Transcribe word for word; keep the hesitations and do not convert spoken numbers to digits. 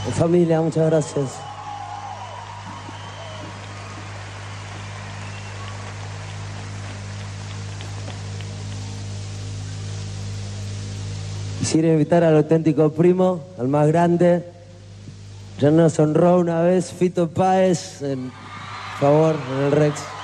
Familia, muchas gracias. Quisiera invitar al auténtico primo, al más grande. Ya nos honró una vez Fito Páez, en favor, en el Rex.